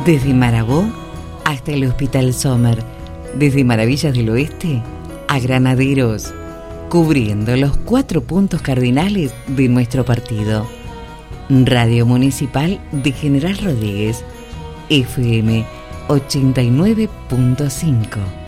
Desde Marabó hasta el Hospital Sommer, desde Maravillas del Oeste a Granaderos, cubriendo los 4 puntos cardinales de nuestro partido. Radio Municipal de General Rodríguez, FM 89.5.